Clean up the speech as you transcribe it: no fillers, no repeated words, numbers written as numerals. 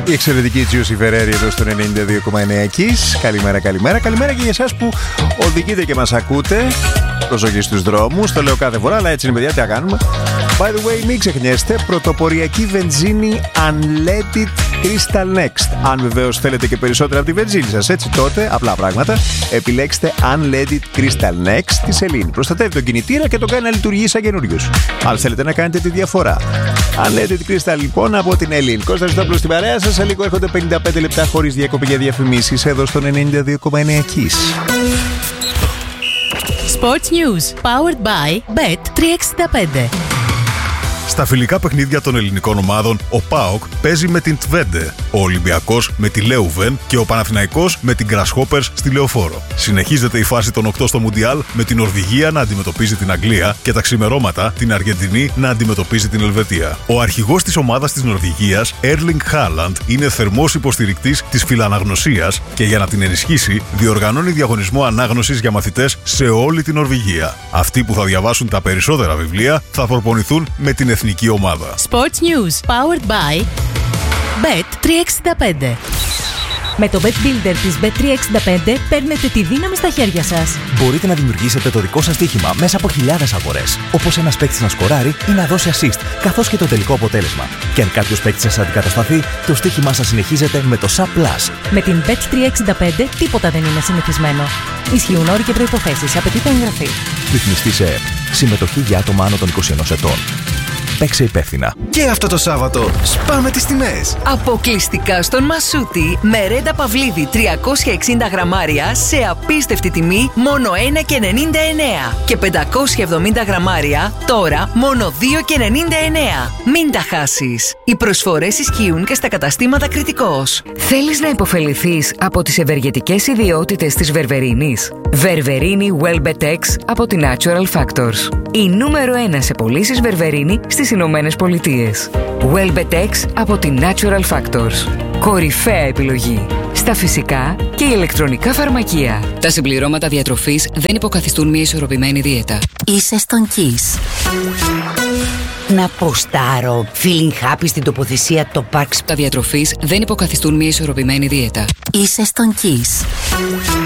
Η εξαιρετική Giusy Ferreri εδώ στο 92,9 Kiss. Καλημέρα, καλημέρα. Καλημέρα και για εσάς που οδηγείτε και μας ακούτε. Προσοχή στους δρόμους. Το λέω κάθε φορά, αλλά έτσι είναι, παιδιά, τι να κάνουμε. By the way, μην ξεχνιέστε, πρωτοποριακή βενζίνη Unleaded Crystal Next. Αν βεβαίως θέλετε και περισσότερα από τη βενζίνη σας, έτσι τότε, απλά πράγματα, επιλέξτε Unleaded Crystal Next τη Celine. Προστατεύει τον κινητήρα και τον κάνει να λειτουργεί σαν καινούριος. Αν θέλετε να κάνετε τη διαφορά. Unleaded Crystal λοιπόν από την Celine. Κώστας Χριστόπουλος στην παρέα σας. Σε λίγο έρχονται 55 λεπτά χωρίς διακοπή για διαφημίσεις εδώ στο 92,9 Kiss. Sports News, powered by Bet365. Στα φιλικά παιχνίδια των ελληνικών ομάδων, ο ΠΑΟΚ παίζει με την Τβέντε, ο Ολυμπιακός με τη Λέουβεν και ο Παναθηναϊκός με την Grasshoppers στη Λεωφόρο. Συνεχίζεται η φάση των 8 στο Μουντιάλ με την Νορβηγία να αντιμετωπίζει την Αγγλία και τα ξημερώματα την Αργεντινή να αντιμετωπίζει την Ελβετία. Ο αρχηγός της ομάδας της Νορβηγίας, Erling Haaland, είναι θερμός υποστηρικτής της φιλαναγνωσίας και για να την ενισχύσει, διοργανώνει διαγωνισμό ανάγνωσης για μαθητές σε όλη την Νορβηγία. Αυτοί που θα διαβάσουν τα περισσότερα βιβλία θα προπονηθούν με την εθνική ομάδα. Sports News, powered by Bet365. Με το Bet Builder της Bet365 παίρνετε τη δύναμη στα χέρια σας. Μπορείτε να δημιουργήσετε το δικό σας στοίχημα μέσα από χιλιάδες αγορές. Όπως ένας παίκτης να σκοράρει ή να δώσει assist, καθώς και το τελικό αποτέλεσμα. Και αν κάποιος παίκτης σας αντικατασταθεί, το στοίχημά σας συνεχίζεται με το SAP+. Με την Bet365 τίποτα δεν είναι συνηθισμένο. Ισχύουν όροι και προϋποθέσεις. Απαιτείται εγγραφή. Ρυθμιστή σε ΕΕΠ. Συμμετοχή για άτομα άνω των 21 ετών. Παίξε υπεύθυνα. Και αυτό το Σάββατο σπάμε τις τιμές. Αποκλειστικά στον Μασούτη με ρέντα Παυλίδη 360 γραμμάρια σε απίστευτη τιμή μόνο 1,99 και 570 γραμμάρια τώρα μόνο 2,99. Μην τα χάσεις. Οι προσφορές ισχύουν και στα καταστήματα Κρητικός. Θέλεις να υποφεληθείς από τις ευεργετικές ιδιότητες της Βερβερίνης? Βερβερίνη Welbetex από τη Natural Factors. Η νούμερο 1 σε πωλήσεις Βερβερίνη στις Ηνωμένες Πολιτείες. Welbetex από τη Natural Factors. Κορυφαία επιλογή στα φυσικά και ηλεκτρονικά φαρμακεία. Τα συμπληρώματα διατροφής δεν υποκαθιστούν μια ισορροπημένη δίαιτα. Είσαι στον Kiss. Να ποστάρω feeling happy στην τοποθεσία το Parks. Τα διατροφής δεν υποκαθιστούν μια ισορροπημένη δίαιτα. Είσαι στον Kiss.